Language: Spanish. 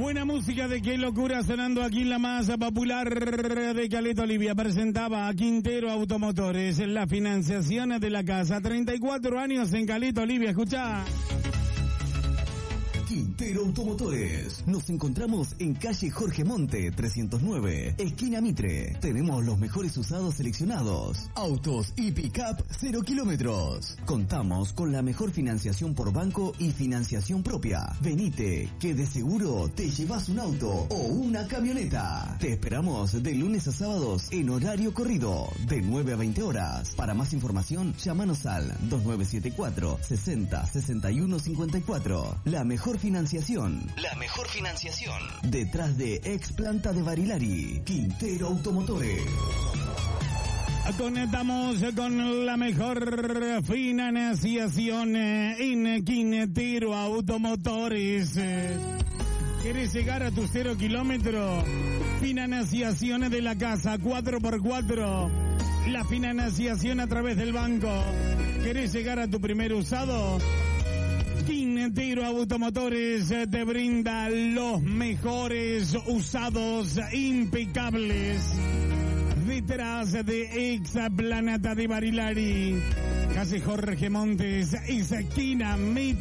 Buena música de Qué Locura sonando aquí en la masa popular de Caleta Olivia. Presentaba a Quintero Automotores, la financiación de la casa. 34 años en Caleta Olivia, escuchá. Quintero Automotores. Nos encontramos en calle Jorge Monte, 309, esquina Mitre. Tenemos los mejores usados seleccionados. Autos y pick-up 0 kilómetros. Contamos con la mejor financiación por banco y financiación propia. Venite, que de seguro te llevas un auto o una camioneta. Te esperamos de lunes a sábados en horario corrido, de 9 a 20 horas. Para más información, llámanos al 2974 60 61 54. La mejor financiación. Detrás de Ex Planta de Barilari. Quintero Automotores. Conectamos con la mejor financiación en Quintero Automotores. ¿Quieres llegar a tu 0 kilómetro? Financiación de la casa 4x4. La financiación a través del banco. ¿Quieres llegar a tu primer usado? Quintero Automotores te brinda los mejores usados impecables. Detrás de Ex Planta de Barilari, calle Jorge Montes, esquina Mitre.